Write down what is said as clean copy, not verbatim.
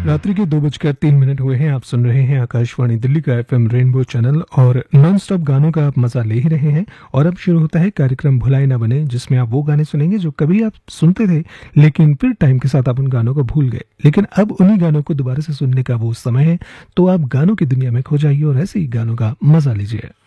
रात्रि के 2:03 हुए हैं। आप सुन रहे हैं आकाशवाणी दिल्ली का एफएम रेनबो चैनल और नॉन स्टॉप गानों का आप मजा ले ही रहे हैं। और अब शुरू होता है कार्यक्रम भुलाए ना बने, जिसमें आप वो गाने सुनेंगे जो कभी आप सुनते थे लेकिन फिर टाइम के साथ आप उन गानों को भूल गए, लेकिन अब उन्हीं गानों को दोबारा से सुनने का वो समय है। तो आप गानों की दुनिया में खो जाइए और ऐसे ही गानों का मजा लीजिए।